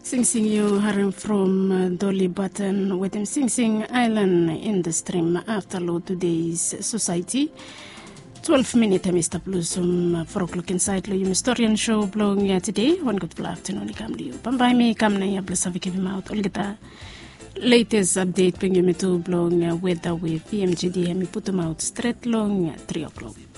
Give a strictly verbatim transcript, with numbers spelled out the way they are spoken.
Sing Sing you hearing from uh, Dolly Button with him Sing Sing Island in the stream after load today's society. twelve minutes Mister Bluesum four o'clock inside lo yung historian show blowing ya today. One good afternoon come to you. Pambay me kam na ya bless avik him out. Olgita latest update ping you me to blowing weather with P M G D me put them out straight long three o'clock.